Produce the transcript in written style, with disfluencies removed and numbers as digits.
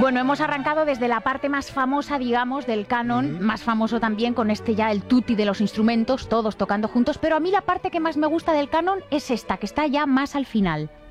Bueno, hemos arrancado desde la parte más famosa, digamos, del canon, más famoso también con ya el tutti de los instrumentos, todos tocando juntos, pero a mí la parte que más me gusta del canon es esta, que está ya más al final.